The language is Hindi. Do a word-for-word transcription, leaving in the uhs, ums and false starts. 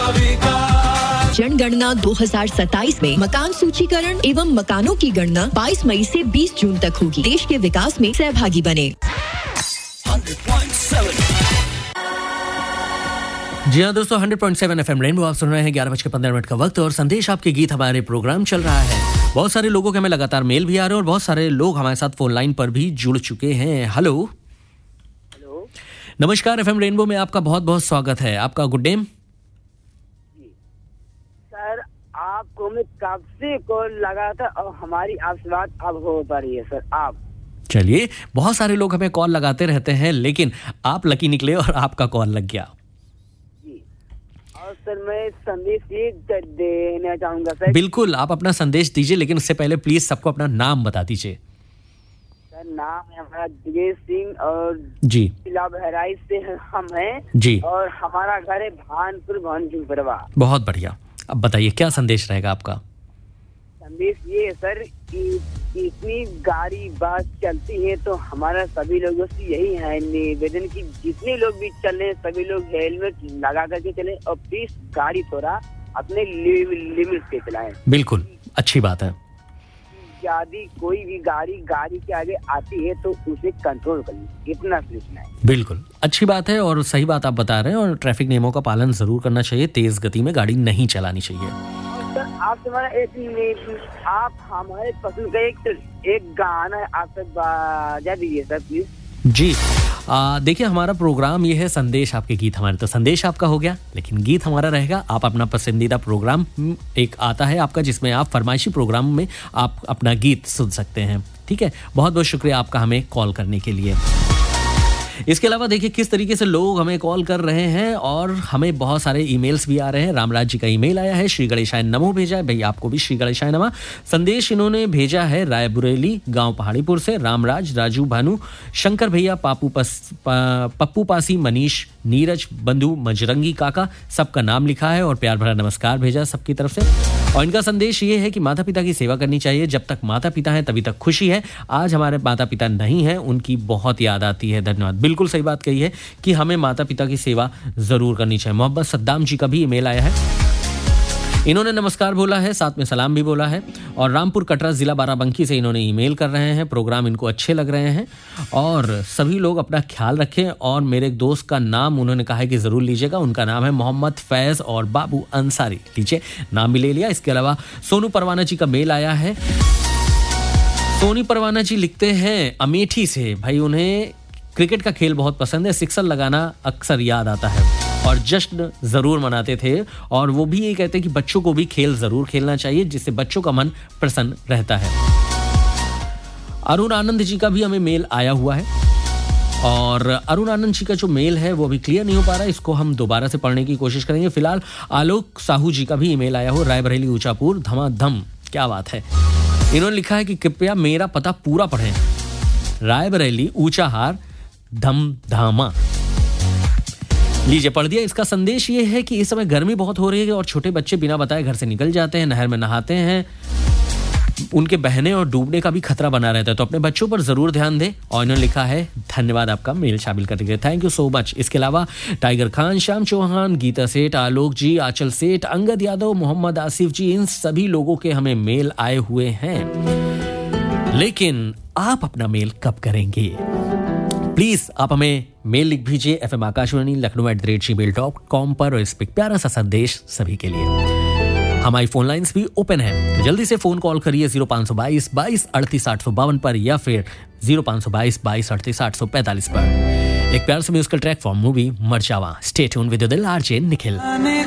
जनगणना दो हज़ार सत्ताईस में मकान सूचीकरण एवं मकानों की गणना बाईस मई से बीस जून तक होगी। देश के विकास में सहभागी बने। जी हाँ दोस्तों, hundred point seven F M rainbow आप सुन रहे हैं। ग्यारह बज के पंद्रह मिनट का वक्त और संदेश आपके गीत हमारे प्रोग्राम चल रहा है। बहुत सारे लोगों के हमें लगातार मेल भी आ रहे हैं और बहुत सारे लोग हमारे साथ फोन लाइन पर भी जुड़ चुके हैं। हेलो हेलो, नमस्कार, एफ एम रेनबो में आपका बहुत बहुत स्वागत है। आपका गुड नेम? सर आपको मैं कब से कॉल लगा था और हमारी आपसे बात अब हो पा रही है सर। आप चलिए, बहुत सारे लोग हमें कॉल लगाते रहते हैं लेकिन आप लकी निकले और आपका कॉल लग गया। जी, और सर मैं संदेश ये देना चाहूंगा सर। बिल्कुल, आप अपना संदेश दीजिए, लेकिन उससे पहले प्लीज सबको अपना नाम बता दीजिए। सर नाम है हमारा दिगेश सिंह और जी, जिला बहराइच से हम हैं जी, और हमारा घर है भानपुर भानपुरवा। बहुत बढ़िया। अब बताइए क्या संदेश रहेगा आपका? संदेश ये है सर कि इतनी गाड़ी बस चलती है तो हमारा सभी लोगों से यही है निवेदन कि जितने लोग भी चल रहे हैं सभी लोग हेलमेट लगा करके चले और प्लीज गाड़ी थोड़ा अपने लिमिट से चलाएं। बिल्कुल, अच्छी बात है। यदि कोई भी गाड़ी गाड़ी के आगे आती है तो उसे कंट्रोल कर ली, इतना सोचना है। बिल्कुल, अच्छी बात है और सही बात आप बता रहे हैं और ट्रैफिक नियमों का पालन जरूर करना चाहिए। तेज गति में गाड़ी नहीं चलानी चाहिए। सर आपसे हमारा एक आप हमारे पसंद का एक एक गाना है, आप तक बजा दीजिए सर प्लीज। जी, आ, देखिए हमारा प्रोग्राम ये है संदेश आपके गीत हमारे, तो संदेश आपका हो गया लेकिन गीत हमारा रहेगा। आप अपना पसंदीदा प्रोग्राम एक आता है आपका जिसमें आप फरमाइशी प्रोग्राम में आप अपना गीत सुन सकते हैं। ठीक है, बहुत बहुत शुक्रिया आपका हमें कॉल करने के लिए। इसके अलावा देखिए किस तरीके से लोग हमें कॉल कर रहे हैं और हमें बहुत सारे ईमेल्स भी आ रहे हैं। रामराज जी का ईमेल आया है, श्री गणेशाय नमो भेजा है। भैया आपको भी श्री गणेशाय नमः। संदेश इन्होंने भेजा है रायबुरेली गांव पहाड़ीपुर से। रामराज, राजू, भानु, शंकर भैया, पापू पस, पा, पप्पू पासी, मनीष, नीरज, बंधु, मजरंगी काका, सबका नाम लिखा है और प्यार भरा नमस्कार भेजा सबकी तरफ से। और इनका संदेश ये है कि माता पिता की सेवा करनी चाहिए। जब तक माता पिता हैं तभी तक खुशी है। आज हमारे माता पिता नहीं हैं, उनकी बहुत याद आती है। धन्यवाद। बिल्कुल सही बात कही है कि हमें माता पिता की सेवा जरूर करनी चाहिए। मोहम्मद सद्दाम जी का भी ईमेल आया है, इन्होंने नमस्कार बोला है, साथ में सलाम भी बोला है। और रामपुर कटरा जिला बाराबंकी से इन्होंने ईमेल कर रहे हैं। प्रोग्राम इनको अच्छे लग रहे हैं और सभी लोग अपना ख्याल रखें। और मेरे एक दोस्त का नाम उन्होंने कहा है कि जरूर लीजिएगा, उनका नाम है मोहम्मद फैज और बाबू अंसारी। लीजिए, नाम भी ले लिया। इसके अलावा सोनू परवाना जी का मेल आया है। सोनी परवाना जी लिखते हैं अमेठी से, भाई उन्हें क्रिकेट का खेल बहुत पसंद है, सिक्सर लगाना अक्सर याद आता है और जश्न जरूर मनाते थे। और वो भी ये कहते हैं कि बच्चों को भी खेल जरूर खेलना चाहिए जिससे बच्चों का मन प्रसन्न रहता है। अरुण आनंद जी का भी हमें मेल आया हुआ है और अरुण आनंद जी का जो मेल है वो अभी क्लियर नहीं हो पा रहा है, इसको हम दोबारा से पढ़ने की कोशिश करेंगे। फिलहाल आलोक साहू जी का भी ईमेल आया हो, रायबरेली ऊंचापुर, धमाधम। क्या बात है, इन्होंने लिखा है कि कृपया मेरा पता पूरा पढ़ें। रायबरेली ऊंचाहार धमधामा। लीजिए, पढ़ दिया। इसका संदेश ये है कि इस समय गर्मी बहुत हो रही है और छोटे बच्चे बिना बताए घर से निकल जाते हैं, नहर में नहाते हैं, उनके बहने और डूबने का भी खतरा बना रहता है, तो अपने बच्चों पर जरूर ध्यान दें। और इन्होंने लिखा है धन्यवाद आपका मेल शामिल करने के लिए, थैंक यू सो मच। इसके अलावा टाइगर खान, श्याम चौहान, गीता सेठ, आलोक जी, आंचल सेठ, अंगद यादव, मोहम्मद आसिफ जी, इन सभी लोगों के हमें मेल आए हुए हैं। लेकिन आप अपना मेल कब करेंगे? प्लीज आप हमें मेल लिख भेजिए F M Akashvani Lucknow at the rate ji mail dot com पर और इस पर प्यारा सा संदेश सभी के लिए। हमारी फोन लाइंस भी ओपन है, तो जल्दी से फोन कॉल करिए जीरो पाँच सौ बाईस बाईस अड़तीस आठ सौ बावन पर या फिर जीरो पाँच सौ बाईस बाईस अड़तीस आठ सौ पैंतालीस पर। एक प्यार से musical track from movie Marjaavaan. Stay tuned with दिल आरजे निखिल।